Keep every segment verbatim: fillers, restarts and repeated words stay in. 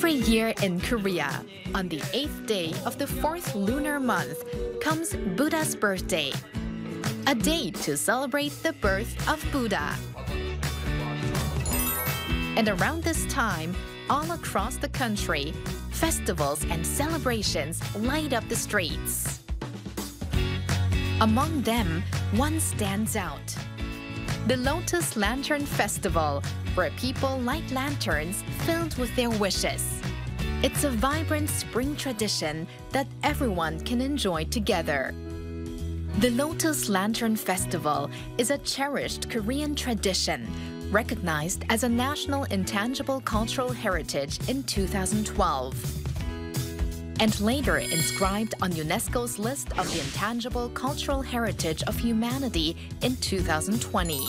Every year in Korea, on the eighth day of the fourth lunar month, comes Buddha's birthday, a day to celebrate the birth of Buddha. And around this time, all across the country, festivals and celebrations light up the streets. Among them, one stands out: the Lotus Lantern Festival, where people light lanterns filled with their wishes. It's a vibrant spring tradition that everyone can enjoy together. The Lotus Lantern Festival is a cherished Korean tradition, recognized as a National Intangible Cultural Heritage in two thousand twelve, and later inscribed on UNESCO's list of the Intangible Cultural Heritage of Humanity in two thousand twenty.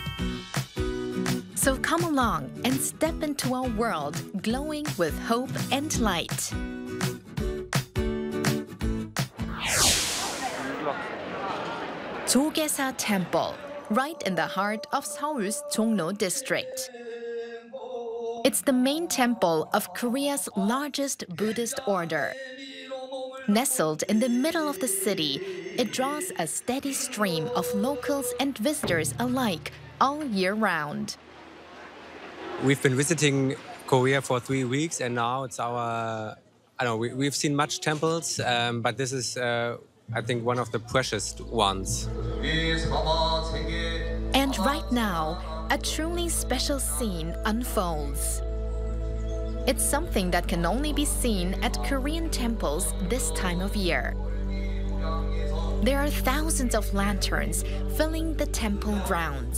So come along and step into a world glowing with hope and light. Jogesa Temple, right in the heart of Seoul's Jongno district. It's the main temple of Korea's largest Buddhist order. Nestled in the middle of the city, it draws a steady stream of locals and visitors alike all year round. We've been visiting Korea for three weeks, and now it's our, I don't know, we, we've seen much temples, um, but this is, uh, I think, one of the precious ones. And right now, a truly special scene unfolds. It's something that can only be seen at Korean temples this time of year. There are thousands of lanterns filling the temple grounds.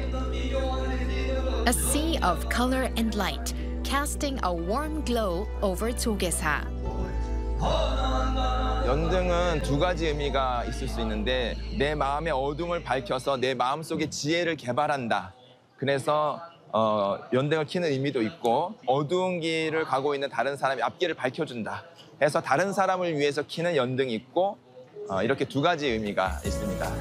A sea of color and light, casting a warm glow over Jogesa. 연등은 두 가지 의미가 있을 수 있는데, 내 마음의 어둠을 밝혀서 내 마음속의 지혜를 개발한다. 그래서 어, 연등을 켜는 의미도 있고, 어두운 길을 가고 있는 다른 사람의 앞길을 밝혀준다. 해서 다른 사람을 위해서 켜는 연등이 있고, 어, 이렇게 두 가지 의미가 있습니다.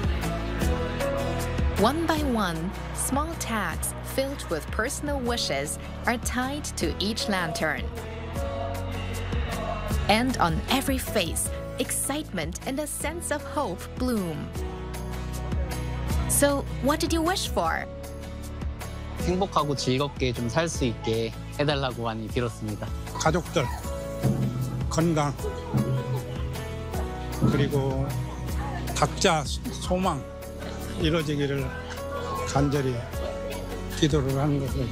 One by one, small tags filled with personal wishes are tied to each lantern. And on every face, excitement and a sense of hope bloom. So, what did you wish for? 행복하고 즐겁게 좀 살 수 있게 해달라고 많이 빌었습니다. 가족들, 건강, 그리고 각자 소망 이루어지기를 간절히 기도를 하는 것을.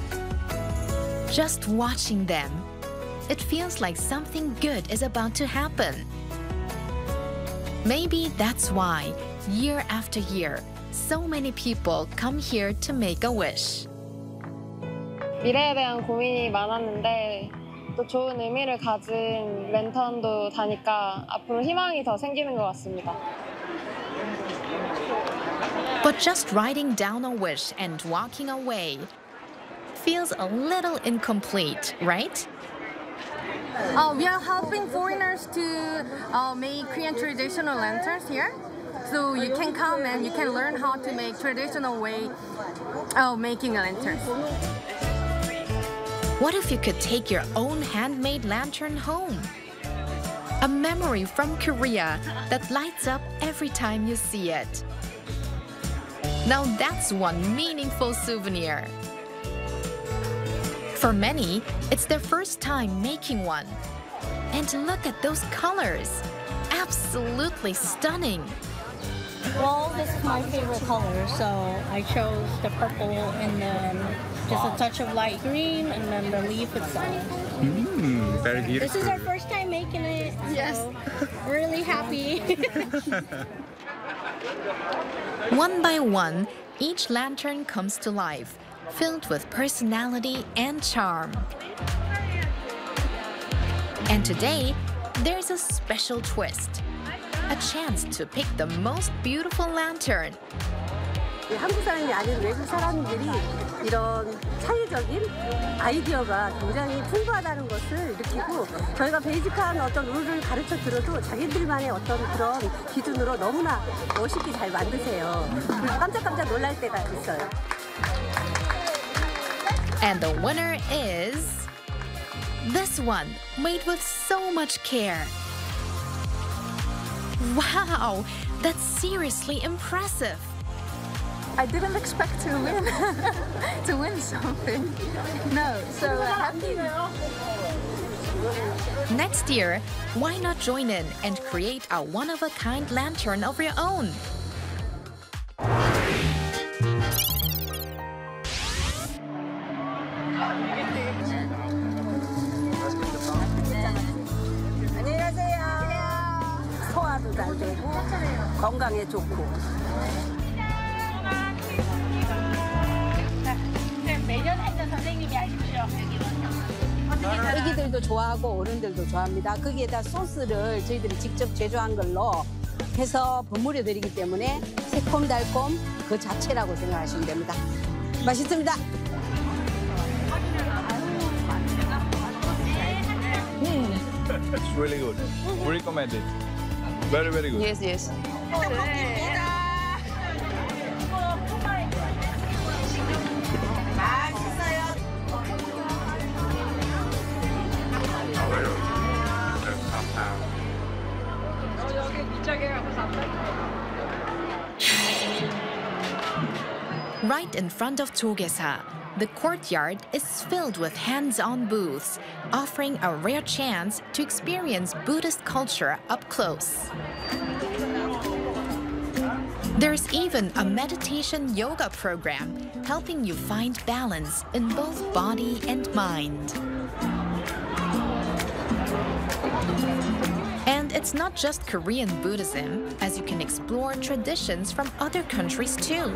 Just watching them, it feels like something good is about to happen. Maybe that's why, year after year, so many people come here to make a wish. 미래에 대한 고민이 많았는데 또 좋은 의미를 가진 랜턴도 다니까 앞으로 희망이 더 생기는 것 같습니다. But just writing down a wish and walking away feels a little incomplete, right? Uh, we are helping foreigners to uh, make Korean traditional lanterns here. So you can come and you can learn how to make traditional way of making lanterns. What if you could take your own handmade lantern home? A memory from Korea that lights up every time you see it. Now that's one meaningful souvenir. For many, it's their first time making one. And look at those colors. Absolutely stunning. Well, this is my favorite color, so I chose the purple and then just a touch of light green and then the leaf itself. Mm, very beautiful. This is our first time making it. Yes. So really happy. One by one, each lantern comes to life, filled with personality and charm. And today, there's a special twist. A chance to pick the most beautiful lantern. 한국 사람이 아닌 외국 사람들이 이런 창의적인 아이디어가 굉장히 풍부하다는 것을 느끼고, 저희가 베이직한 어떤 룰을 가르쳐 들어도 자기들만의 어떤 그런 기준으로 너무나 멋있게 잘 만드세요. 그래서 깜짝깜짝 놀랄 때가 있어요. And the winner is This one, made with so much care. Wow, that's seriously impressive. I didn't expect to win, to win something. No, so happy. Next year, why not join in and create a one-of-a-kind lantern of your own? 소화도 잘 되고 건강에 좋고. 매년 했던 선생님이 아시죠? 애기들도 좋아하고 어른들도 좋아합니다. 거기에다 소스를 저희들이 직접 제조한 걸로 해서 버무려 드리기 때문에 새콤달콤 그 자체라고 생각하시면 됩니다. 맛있습니다. It's really good. We recommend it. Very, very good. Yes, yes. Right in front of Togesa, the courtyard is filled with hands-on booths, offering a rare chance to experience Buddhist culture up close. There's even a meditation yoga program helping you find balance in both body and mind. And it's not just Korean Buddhism, as you can explore traditions from other countries too.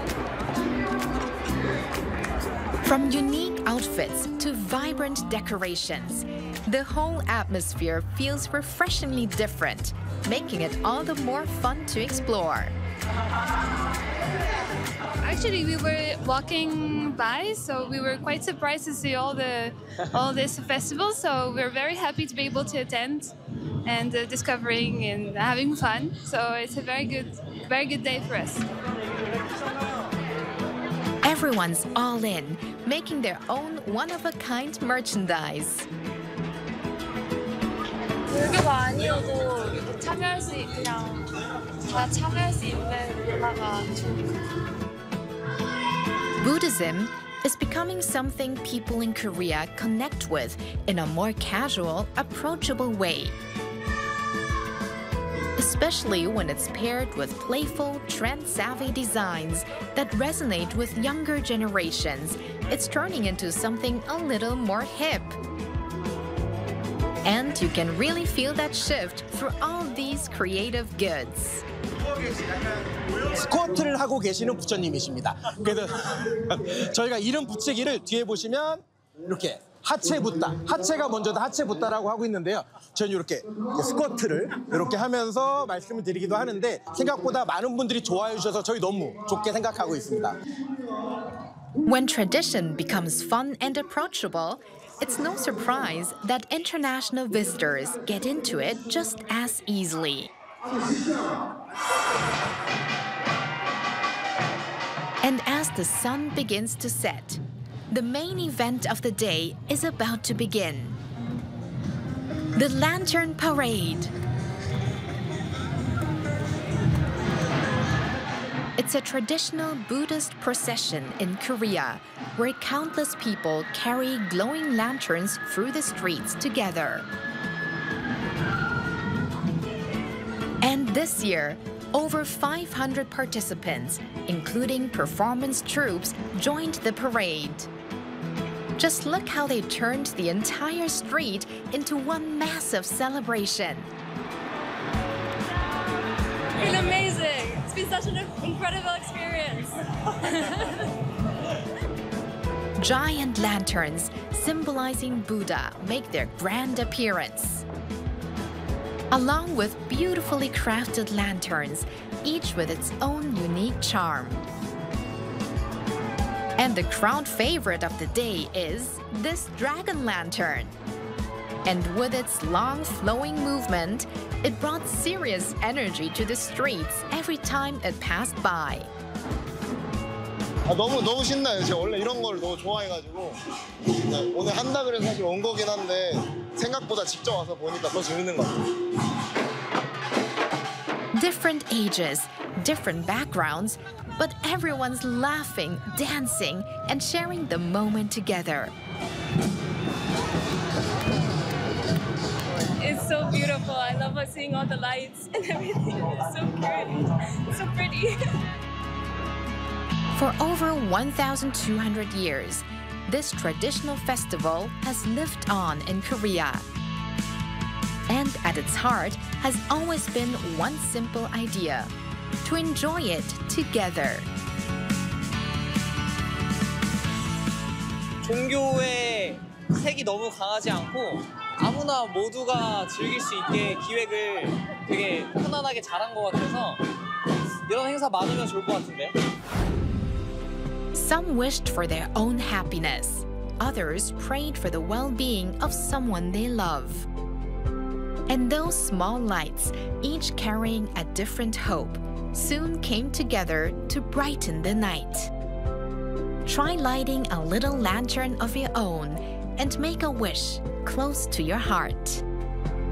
From unique outfits to vibrant decorations, the whole atmosphere feels refreshingly different, making it all the more fun to explore. Actually, we were walking by, so we were quite surprised to see all the all this festival. So we're very happy to be able to attend and uh, discovering and having fun. So it's a very good, very good day for us. Everyone's all in, making their own one-of-a-kind merchandise. 불교가 아니어도 이렇게 참여할 수 있- 그냥 다 참여할 수 있는 문화가 좋은 것 같아요. Buddhism is becoming something people in Korea connect with in a more casual, approachable way. Especially when it's paired with playful, trend-savvy designs that resonate with younger generations, it's turning into something a little more hip. And you can really feel that shift through all these creative goods. 스쿼트를 하고 계시는 부처님이십니다. 그래서 저희가 이름 붙이기를 뒤에 보시면 이렇게 하체 붓다, 하체가 먼저다 하체 붓다라고 하고 있는데요. 저는 이렇게 스쿼트를 이렇게 하면서 말씀을 드리기도 하는데 생각보다 많은 분들이 좋아해 주셔서 저희 너무 좋게 생각하고 있습니다. When tradition becomes fun and approachable, it's no surprise that international visitors get into it just as easily. And as the sun begins to set, the main event of the day is about to begin. The Lantern Parade. It's a traditional Buddhist procession in Korea where countless people carry glowing lanterns through the streets together. And this year, over five hundred participants, including performance troops, joined the parade. Just look how they turned the entire street into one massive celebration. It's been amazing. It's been such an incredible experience. Giant lanterns symbolizing Buddha make their grand appearance. Along with beautifully crafted lanterns, each with its own unique charm. And the crowd favorite of the day is this dragon lantern. And with its long flowing movement, it brought serious energy to the streets every time it passed by. 아, 너무 너무 신나요. 제가 원래 이런 걸 너무 좋아해가지고 네, 오늘 한다 그래서 사실 온 거긴 한데 생각보다 직접 와서 보니까 더 재밌는 것 같아요. Different ages, different backgrounds, but everyone's laughing, dancing, and sharing the moment together. It's so beautiful. I love seeing all the lights and everything. It's so good. It's so pretty. For over one thousand two hundred years, this traditional festival has lived on in Korea. And at its heart has always been one simple idea: to enjoy it together. 종교의 색이 너무 강하지 않고 아무나 모두가 즐길 수 있게 기획을 되게 편안하게 잘한 것 같아서 이런 행사 많으면 좋을 것 같은데요. Some wished for their own happiness. Others prayed for the well-being of someone they love. And those small lights, each carrying a different hope, soon came together to brighten the night. Try lighting a little lantern of your own and make a wish close to your heart.